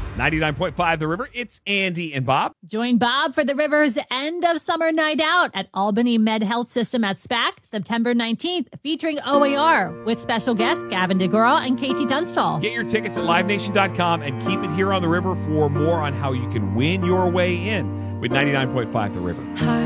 99.5 The River, it's Andy and Bob. Join Bob for the River's end of summer night out at Albany Med Health System at SPAC, September 19th, featuring OAR with special guests Gavin DeGural and Katie Tunstall. Get your tickets at livenation.com and keep it here on The River for more on how you can win your way in with 99.5 The River.